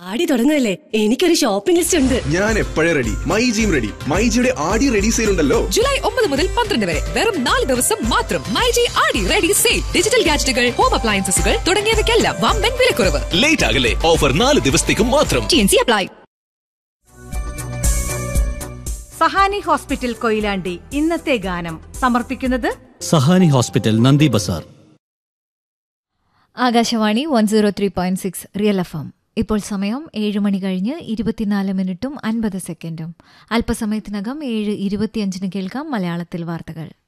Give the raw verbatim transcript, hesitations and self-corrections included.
ആടി തുടങ്ങുകയല്ലേ, എനിക്കൊരു shopping list ഉണ്ട്. ഞാൻ എപ്പോഴേ റെഡി. മൈജിയും റെഡി. മൈജിയുടെ ആടി റെഡി സെയിൽ ഉണ്ടല്ലോ. ജൂലൈ ഒമ്പത് മുതൽ പന്ത്രണ്ട് വരെ വെറും നാല് ദിവസം മാത്രം. മൈജി ആടി റെഡി സെയിൽ. ഡിജിറ്റൽ ഗാഡ്ജറ്റുകൾ, ഹോം അപ്ലയൻസസുകൾ തുടങ്ങിയവയ്ക്കെല്ലാം വമ്പൻ വിലക്കുറവ്. ലേറ്റ് ആകല്ലേ, ഓഫർ നാല് ദിവസത്തേക്കും മാത്രം. T N C apply. Sahani hospital Koyilandy ഇന്നത്തെ ഗാനം സമർപ്പിക്കുന്നത് സഹാനി ഹോസ്പിറ്റൽ നന്ദി Bazar. Akashvani one zero three point six real F M. ഇപ്പോൾ സമയം ഏഴ് മണി കഴിഞ്ഞ് ഇരുപത്തിനാല് മിനിറ്റും അൻപത് സെക്കൻഡും. അല്പസമയത്തിനകം ഏഴ് ഇരുപത്തിയഞ്ചിന് കേൾക്കാം മലയാളത്തിൽ വാർത്തകൾ.